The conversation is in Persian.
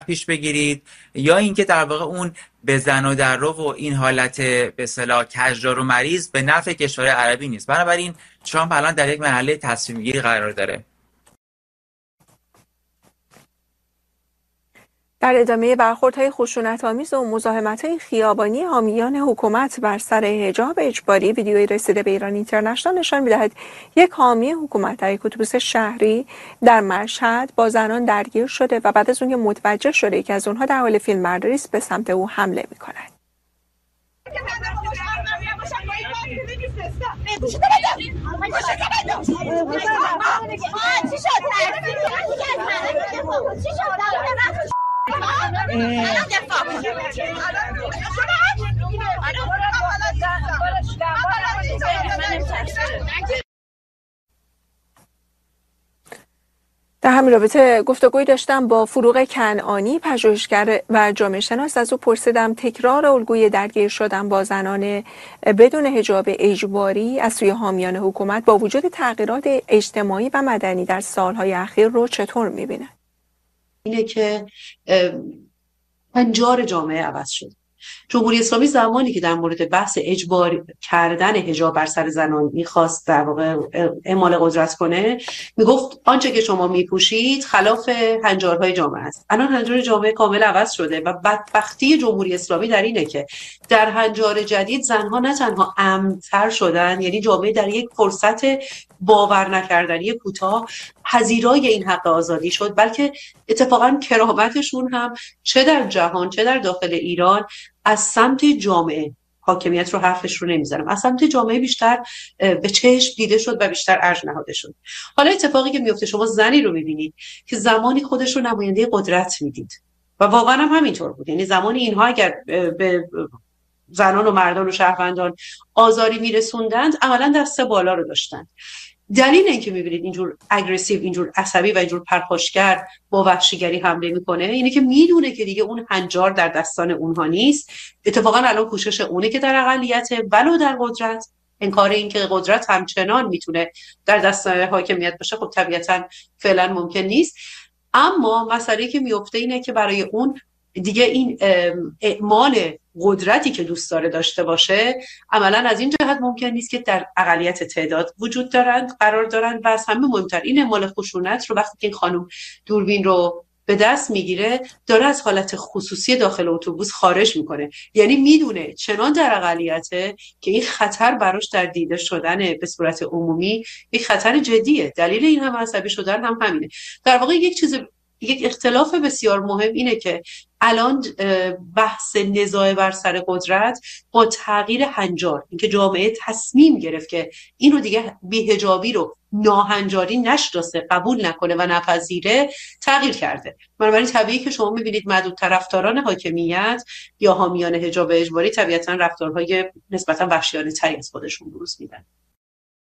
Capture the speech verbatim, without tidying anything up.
پیش بگیرید، یا اینکه در واقع اون به زن و در رو و این حالت به اصطلاح کجدار و مریض به نفع کشور عربی نیست. بنابراین ترامپ الان در یک مرحله تصمیم گیری قرار داره. در ادامه برخوردهای خشونت‌آمیز و مزاحمت‌های خیابانی حامیان حکومت بر سر حجاب اجباری، ویدیویی رسیده به ایران اینترنشنال نشان می‌دهد یک حامی حکومت در یک اتوبوس شهری در مشهد با زنان درگیر شده و بعد از اون متوجه شده که از اونها در حال فیلمبرداری است، به سمت او حمله می‌کند. در همین رابطه گفتگویی داشتم با فروغ کنعانی، پژوهشگر و جامعه شناس. از او پرسیدم تکرار الگوی درگیر شدن با زنان بدون حجاب اجباری از سوی حامیان حکومت با وجود تغییرات اجتماعی و مدنی در سالهای اخیر رو چطور می‌بینه؟ اینه که هنجار جامعه عوض شد. جمهوری اسلامی زمانی که در مورد بحث اجبار کردن حجاب بر سر زنان میخواست در واقع اعمال قدرت کنه، میگفت آنچه که شما میپوشید خلاف هنجارهای جامعه است. الان هنجار جامعه کامل عوض شده و بدبختی جمهوری اسلامی در اینه که در هنجار جدید زنها نه تنها امن‌تر شدن، یعنی جامعه در یک فرصت باور نکردنی کوتاه پذیرای این حق آزادی شد، بلکه اتفاقا کرامتشون هم چه در جهان چه در داخل ایران از سمت جامعه، حاکمیت رو حرفش رو نمیزنم، از سمت جامعه بیشتر به چشم دیده شد و بیشتر ارج نهاده شد. حالا اتفاقی که میفته، شما زنی رو میبینید که زمانی خودش رو نماینده قدرت میدید و واقعا هم همینطور بود. یعنی زمانی اینها اگر به زنان و مردان و شهروندان آزاری میرسوندند عملا دست بالا رو داشتند. دلیل اینکه میبینید اینجور اگریسیو، اینجور عصبی و اینجور پرخاشگر با وحشیگری حمله میکنه اینه که میدونه که دیگه اون هنجار در دستان اونها نیست. اتفاقا الان کوشش اونه که در اقلیته ولو در قدرت، انکار این که قدرت همچنان میتونه در دست حاکمیت باشه خب طبیعتا فعلا ممکن نیست. اما مسئله که میفته اینه که برای اون دیگه این اعمال قدرتی که دوست داره داشته باشه عملا از این جهت ممکن نیست که در اقلیت تعداد وجود دارند قرار دارند و از همه مهمتر این اعمال خشونت رو وقتی که این خانم دوربین رو به دست میگیره داره از حالت خصوصی داخل اتوبوس خارج میکنه. یعنی میدونه چنان در اقلیته که این خطر براش در دیده شدن به صورت عمومی یک خطر جدیه. دلیل این هم عصبی شدن هم همینه. در واقع یک چیز یک اختلاف بسیار مهم اینه که الان بحث نزاع بر سر قدرت با تغییر هنجار، اینکه جامعه تصمیم گرفت که اینو دیگه بی‌حجابی رو ناهنجاری نشناسه، قبول نکنه و نپذیره، تغییر کرده. بنابراین طبیعی که شما می‌بینید معدود طرفداران حاکمیت یا حامیان حجاب اجباری طبیعتاً رفتارهای نسبتاً وحشیانه‌تری از خودشون بروز میدن.